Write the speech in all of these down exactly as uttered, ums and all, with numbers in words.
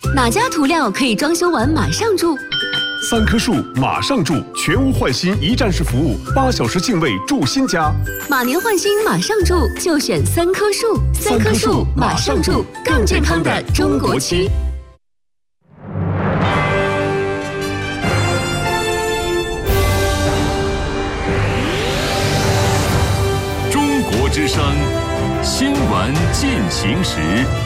哪家涂料可以装修完马上住？ 三棵树马上住，全屋换新一站式服务，八小时净位住新家。 马年换新马上住，就选三棵树。三棵树马上住，更健康的中国漆。 中国之声新闻进行时。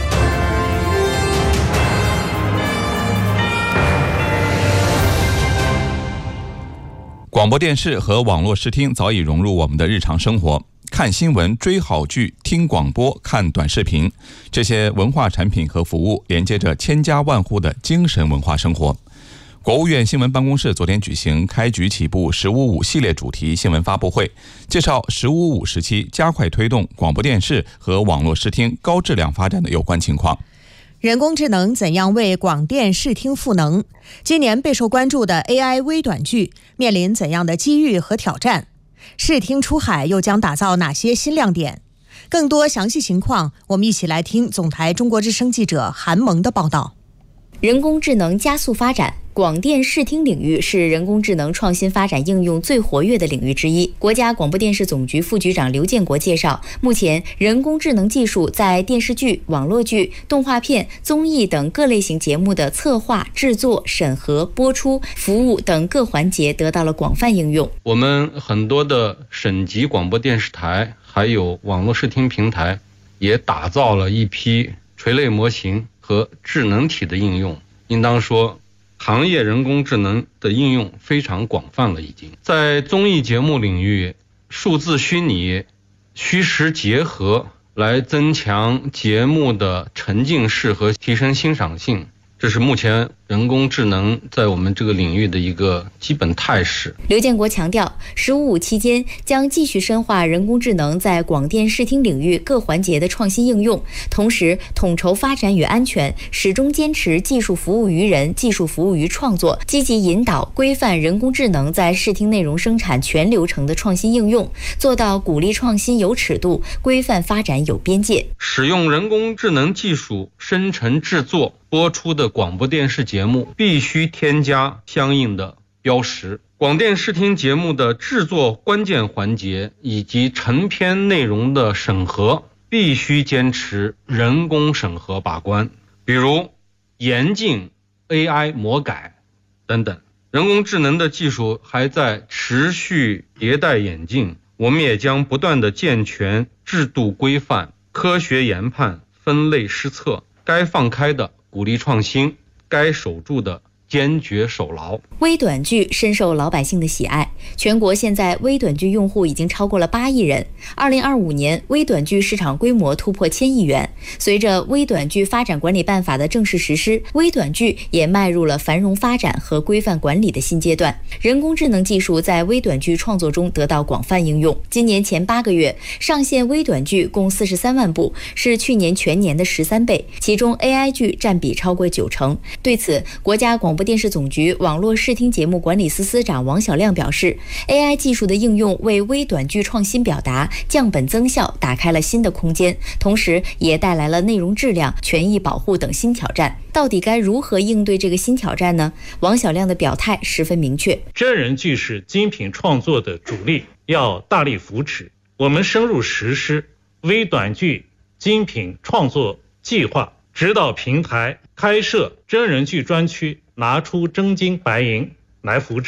广播电视和网络视听早已融入我们的日常生活，看新闻、追好剧、听广播、看短视频，这些文化产品和服务连接着千家万户的精神文化生活。国务院新闻办公室昨天举行开局起步十五五系列主题新闻发布会，介绍十五五时期加快推动广播电视和网络视听高质量发展的有关情况。 人工智能怎样为广电视听赋能？今年备受关注的 A I 微短剧面临怎样的机遇和挑战？视听出海又将打造哪些新亮点？更多详细情况，我们一起来听总台中国之声记者韩萌的报道。 人工智能加速发展，广电视听领域是人工智能创新发展应用最活跃的领域之一。国家广播电视总局副局长刘建国介绍，目前人工智能技术在电视剧、网络剧、动画片、综艺等各类型节目的策划、制作、审核、播出、服务等各环节得到了广泛应用。 我们很多的省级广播电视台还有网络视听平台也打造了一批垂类模型和智能体的应用，应当说行业人工智能的应用非常广泛了。已经在综艺节目领域，数字虚拟、虚实结合来增强节目的沉浸式和提升欣赏性，这是目前人工智能在我们这个领域的一个基本态势。 刘建国强调，十五五期间将继续深化人工智能在广电视听领域各环节的创新应用，同时统筹发展与安全，始终坚持技术服务于人、技术服务于创作，积极引导规范人工智能在视听内容生产全流程的创新应用，做到鼓励创新有尺度，规范发展有边界。 使用人工智能技术生成制作播出的广播电视节目必须添加相应的标识。广电视听节目的制作关键环节以及成片内容的审核必须坚持人工审核把关，比如严禁 A I 魔改等等。人工智能的技术还在持续迭代演进，我们也将不断地健全制度规范，科学研判，分类施策，该放开的鼓励创新，该守住的坚决守牢。 微短剧深受老百姓的喜爱，全国现在微短剧用户已经超过了八亿人。二零二五年，微短剧市场规模突破千亿元。随着微短剧发展管理办法的正式实施，微短剧也迈入了繁荣发展和规范管理的新阶段。人工智能技术在微短剧创作中得到广泛应用。今年前八个月，上线微短剧共四十三万部，是去年全年的十三倍，其中 A I 剧占比超过九成。对此，国家广播电视总局网络视听节目管理司司长王晓亮表示， A I 技术的应用为微短剧创新表达、降本增效打开了新的空间，同时也带来了内容质量、权益保护等新挑战。到底该如何应对这个新挑战呢？王晓亮的表态十分明确， 真人剧是精品创作的主力，要大力扶持。我们深入实施微短剧精品创作计划，指导平台开设真人剧专区，拿出真金白银来扶持。